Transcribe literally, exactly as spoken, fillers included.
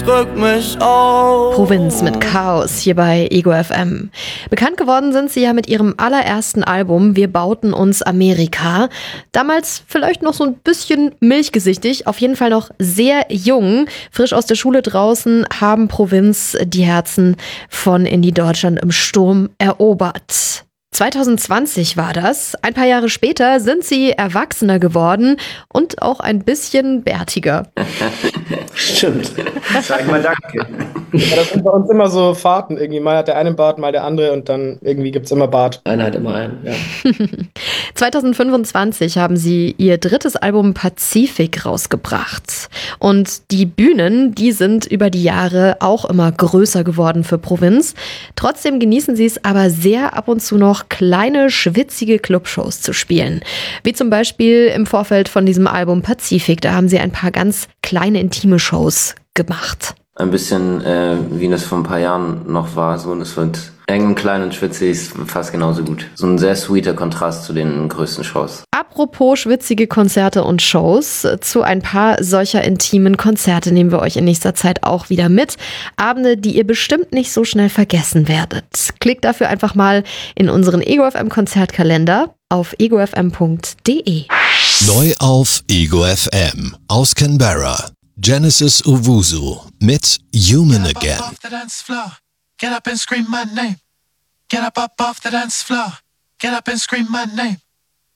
drück mich aus. Provinz mit Chaos hier bei Ego F M. Bekannt geworden sind sie ja mit ihrem allerersten Album Wir bauten uns Amerika. Damals vielleicht noch so ein bisschen milchgesichtig, auf jeden Fall noch sehr jung. Frisch aus der Schule draußen haben Provinz die Herzen von Indie Deutschland im Sturm erobert. zwanzig zwanzig war das. Ein paar Jahre später sind sie erwachsener geworden und auch ein bisschen bärtiger. Stimmt. Sag mal danke. Ja, das sind bei uns immer so Fahrten irgendwie. Mal hat der eine einen Bart, mal der andere und dann irgendwie gibt's immer Bart. Einer hat immer einen, ja. zwanzig fünfundzwanzig haben sie ihr drittes Album Pazifik rausgebracht. Und die Bühnen, die sind über die Jahre auch immer größer geworden für Provinz. Trotzdem genießen sie es aber sehr ab und zu noch, kleine, schwitzige Clubshows zu spielen. Wie zum Beispiel im Vorfeld von diesem Album Pazifik. Da haben sie ein paar ganz kleine, intime Shows gemacht. Ein bisschen, äh, wie das vor ein paar Jahren noch war, so, und es wird eng und klein und schwitzig, ist fast genauso gut. So ein sehr sweeter Kontrast zu den größten Shows. Apropos schwitzige Konzerte und Shows, zu ein paar solcher intimen Konzerte nehmen wir euch in nächster Zeit auch wieder mit. Abende, die ihr bestimmt nicht so schnell vergessen werdet. Klickt dafür einfach mal in unseren Ego F M Konzertkalender auf ego f m punkt d e. Neu auf Ego F M aus Canberra. Genesis Owusu mit Human Again. Get up and scream my name. Get up, up off the dance floor. Get up and scream my name.